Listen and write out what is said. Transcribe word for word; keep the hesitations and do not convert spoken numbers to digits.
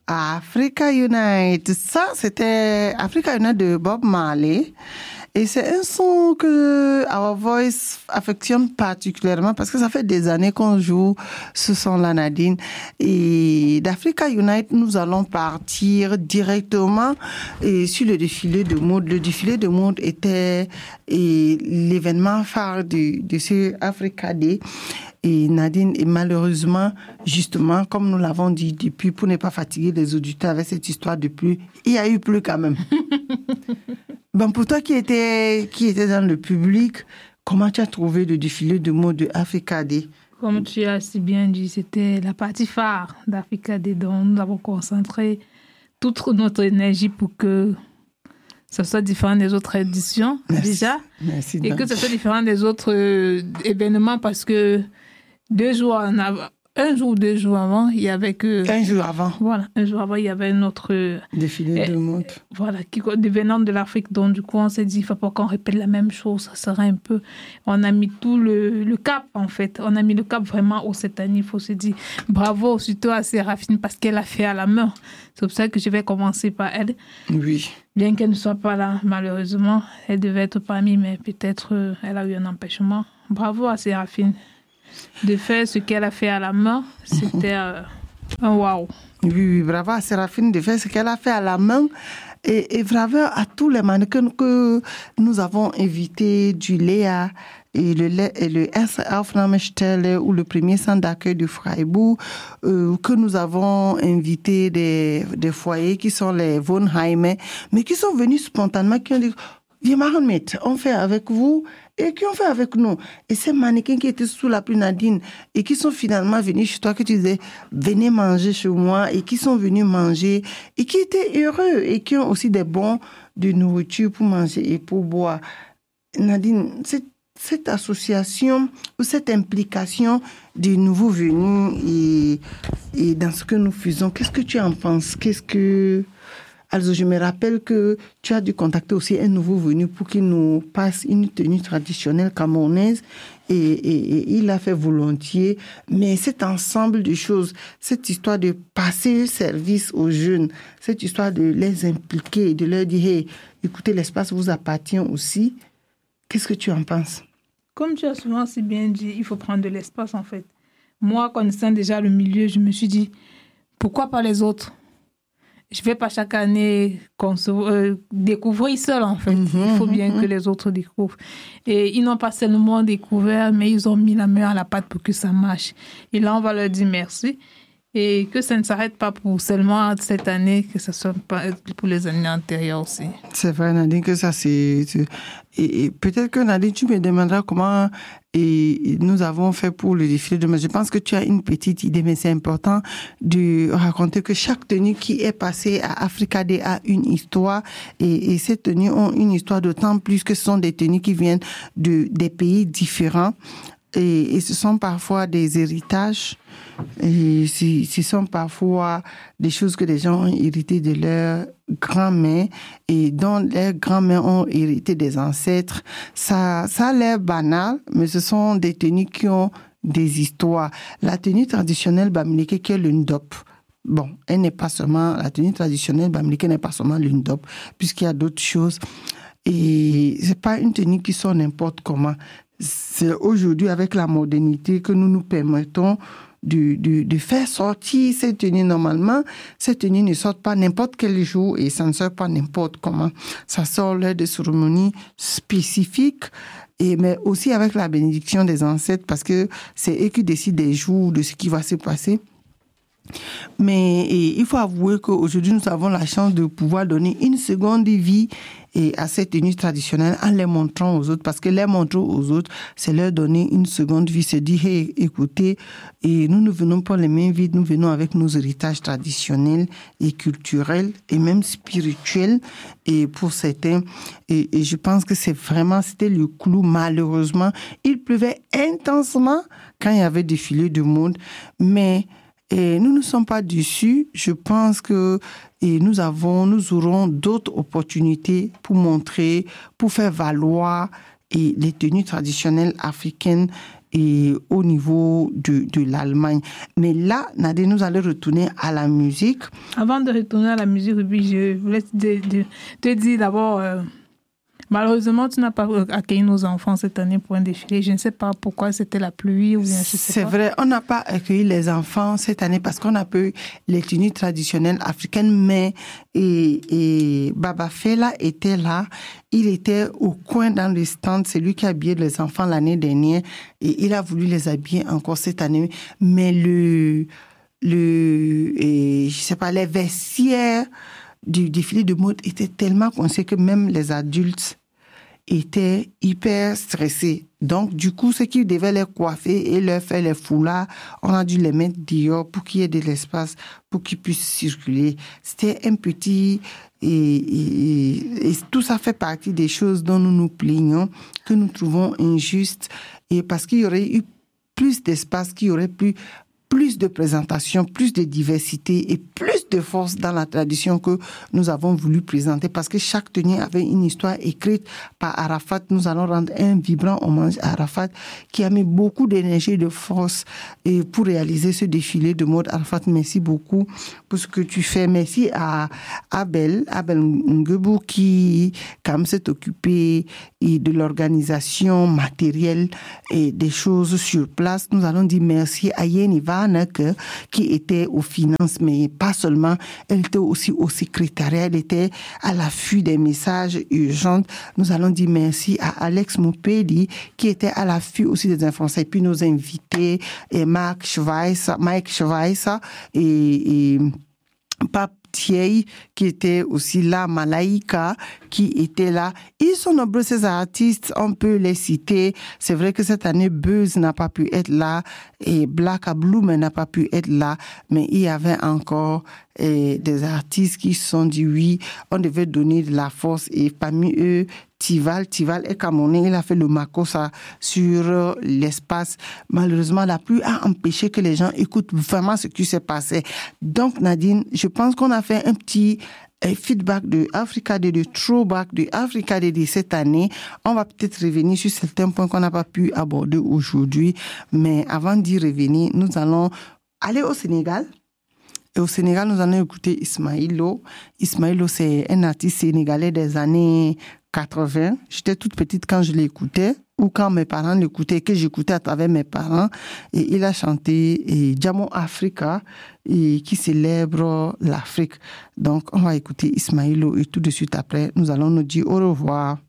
Africa Unite. Ça, c'était Africa Unite de Bob Marley. Et c'est un son que Our Voice affectionne particulièrement parce que ça fait des années qu'on joue ce son-là, Nadine. Et d'Africa Unite, nous allons partir directement et sur le défilé de mode. Le défilé de mode était et l'événement phare de, de ce Africa Day. Et Nadine, et malheureusement, justement, comme nous l'avons dit depuis, pour ne pas fatiguer les auditeurs avec cette histoire de pluie, il y a eu plus quand même. Bon, pour toi qui étais, qui était dans le public, comment tu as trouvé le défilé de mode de Africa Day? Comme tu as si bien dit, c'était la partie phare d'Africa Day, dont nous avons concentré toute notre énergie pour que ça soit différent des autres éditions, Merci. déjà. Merci, et que ça soit différent des autres euh, événements parce que deux jours en avant, un jour ou deux jours avant, il y avait que... Un jour avant. Voilà, un jour avant, il y avait notre... Euh, défilé de mode. Voilà, qui devenant de l'Afrique. Donc, du coup, on s'est dit, il ne faut pas qu'on répète la même chose. Ça serait un peu... On a mis tout le, le cap, en fait. On a mis le cap vraiment au cette année. Il faut se dire bravo, surtout à Séraphine, parce qu'elle a fait à la main. C'est pour ça que je vais commencer par elle. Oui. Bien qu'elle ne soit pas là, malheureusement. Elle devait être parmi, mais peut-être euh, elle a eu un empêchement. Bravo à Séraphine. De faire ce qu'elle a fait à la main, c'était euh, un waouh. Oui, oui, bravo à Séraphine de faire ce qu'elle a fait à la main. Et, et bravo à tous les mannequins que nous avons invités, du Léa et le, et le S. Aufnahmestelle ou le premier centre d'accueil de Freiburg, euh, que nous avons invité des, des foyers qui sont les Wohnheime, mais qui sont venus spontanément, qui ont dit viens Mahomet, on fait avec vous. Et qui ont fait avec nous. Et ces mannequins qui étaient sous la pluie, Nadine, et qui sont finalement venus chez toi, que tu disais, venez manger chez moi, et qui sont venus manger, et qui étaient heureux, et qui ont aussi des bons de nourriture pour manger et pour boire. Nadine, cette, cette association, ou cette implication des nouveaux venus, et, et dans ce que nous faisons, qu'est-ce que tu en penses? Qu'est-ce que... Alors, je me rappelle que tu as dû contacter aussi un nouveau venu pour qu'il nous passe une tenue traditionnelle camerounaise et, et, et il l'a fait volontiers. Mais cet ensemble de choses, cette histoire de passer service aux jeunes, cette histoire de les impliquer, de leur dire, hey, écoutez, l'espace vous appartient aussi. Qu'est-ce que tu en penses? Comme tu as souvent si bien dit, il faut prendre de l'espace en fait. Moi, connaissant déjà le milieu, je me suis dit, pourquoi pas les autres? Je ne vais pas chaque année euh, découvrir seul, en fait. Mmh, il faut bien mmh. que les autres découvrent. Et ils n'ont pas seulement découvert, mais ils ont mis la main à la pâte pour que ça marche. Et là, on va leur dire merci. Et que ça ne s'arrête pas pour seulement cette année, que ça soit pas pour les années antérieures aussi. C'est vrai, Nadine, que ça, c'est... c'est... Et, et peut-être que, Nadine, tu me demanderas comment et nous avons fait pour le défilé de mode. Je pense que tu as une petite idée, mais c'est important de raconter que chaque tenue qui est passée à Africa Day a une histoire. Et, et ces tenues ont une histoire d'autant plus que ce sont des tenues qui viennent de, des pays différents. Et, et ce sont parfois des héritages, et ce, ce sont parfois des choses que les gens ont héritées de leurs grands-mères et dont leurs grands-mères ont hérité des ancêtres. Ça, ça a l'air banal, mais ce sont des tenues qui ont des histoires. La tenue traditionnelle bamileke qui est le ndop. Bon, elle n'est pas seulement, la tenue traditionnelle bamileke n'est pas seulement le ndop, puisqu'il y a d'autres choses. Et c'est pas une tenue qui sort n'importe comment. C'est aujourd'hui, avec la modernité, que nous nous permettons de, de, de faire sortir ces tenues. Normalement, ces tenues ne sortent pas n'importe quel jour et ça ne sort pas n'importe comment. Ça sort lors de cérémonies spécifiques, et, mais aussi avec la bénédiction des ancêtres, parce que c'est eux qui décident des jours, de ce qui va se passer. Mais et, il faut avouer qu'aujourd'hui, nous avons la chance de pouvoir donner une seconde vie et à cette tenue traditionnelle en les montrant aux autres, parce que les montrer aux autres, c'est leur donner une seconde vie, se dire, hey, écoutez, et nous ne venons pas les mains vides, nous venons avec nos héritages traditionnels et culturels et même spirituels, et pour certains, et, et je pense que c'est vraiment, c'était le clou, malheureusement. Il pleuvait intensément quand il y avait défilé de mode, mais et nous ne sommes pas déçus. Je pense que et nous avons, nous aurons d'autres opportunités pour montrer, pour faire valoir et les tenues traditionnelles africaines et au niveau de, de l'Allemagne. Mais là, Nadine, nous allons retourner à la musique. Avant de retourner à la musique, Ruby, je voulais te, te, te dire d'abord... Euh... Malheureusement, tu n'as pas accueilli nos enfants cette année pour un défilé. Je ne sais pas pourquoi, c'était la pluie ou bien je sais C'est pas. vrai, on n'a pas accueilli les enfants cette année parce qu'on a peu les tenues traditionnelles africaines, mais et, et Baba Fela était là. Il était au coin dans le stand. C'est lui qui a habillé les enfants l'année dernière et il a voulu les habiller encore cette année. Mais le, le et, je sais pas, les vestiaires du défilé de mode était tellement coincé que même les adultes étaient hyper stressés. Donc, du coup, ceux qui devaient les coiffer et leur faire les foulards, on a dû les mettre dehors pour qu'il y ait de l'espace, pour qu'ils puissent circuler. C'était un petit... Et, et, et tout ça fait partie des choses dont nous nous plaignons, que nous trouvons injustes. Et parce qu'il y aurait eu plus d'espace, qu'il y aurait plus... plus de présentation, plus de diversité et plus de force dans la tradition que nous avons voulu présenter parce que chaque tenue avait une histoire écrite par Arafat. Nous allons rendre un vibrant hommage à Arafat qui a mis beaucoup d'énergie et de force et pour réaliser ce défilé de mode. Arafat, merci beaucoup pour ce que tu fais. Merci à Abel, Abel Ngebou qui comme s'est occupé et de l'organisation matérielle et des choses sur place. Nous allons dire merci à Yeniva qui était aux finances, mais pas seulement, elle était aussi au secrétariat, elle était à l'affût des messages urgents. Nous allons dire merci à Alex Moupedi qui était à l'affût aussi des informations. Et puis nos invités, et Marc Schweiss, Mike Schweiss et, et Pape Thierry, qui était aussi là, Malaika, qui était là. Ils sont nombreux, ces artistes, on peut les citer. C'est vrai que cette année, Buzz n'a pas pu être là et Black Bloom n'a pas pu être là, mais il y avait encore eh, des artistes qui se sont dit oui, on devait donner de la force et parmi eux, Tival, Tival est Camerounais, il a fait le Makossa sur l'espace. Malheureusement, la pluie a empêché que les gens écoutent vraiment ce qui s'est passé. Donc, Nadine, je pense qu'on a fait un petit feedback de Africa Day, de throwback de Africa Day cette année. On va peut-être revenir sur certains points qu'on n'a pas pu aborder aujourd'hui. Mais avant d'y revenir, nous allons aller au Sénégal. Et au Sénégal, nous allons écouter Ismaïlo. Ismaïlo, c'est un artiste sénégalais des années quatre-vingts. J'étais toute petite quand je l'écoutais, ou quand mes parents l'écoutaient, que j'écoutais à travers mes parents. Et il a chanté et Djamo Africa, et qui célèbre l'Afrique. Donc, on va écouter Ismaïlo et tout de suite après, nous allons nous dire au revoir.